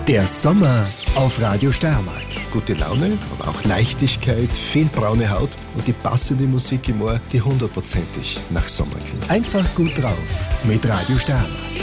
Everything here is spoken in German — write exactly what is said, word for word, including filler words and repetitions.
Der Sommer auf Radio Steiermark. Gute Laune, aber auch Leichtigkeit, viel braune Haut und die passende Musik im Ohr, die hundertprozentig nach Sommer klingt. Einfach gut drauf mit Radio Steiermark.